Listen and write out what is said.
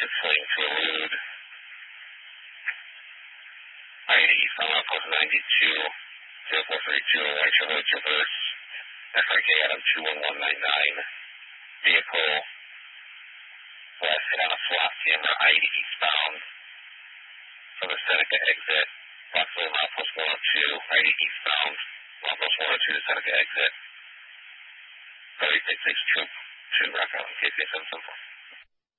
active swing to elude. ID eastbound outpost 92, 0432, right shoulder traverse. FRK Adam 21199. Vehicle west hit on a flop camera, ID eastbound from the Seneca exit. Rockville outpost 102, ID eastbound. Outpost 102 to Seneca exit. 36 Troop 2 Rockville, KC 774.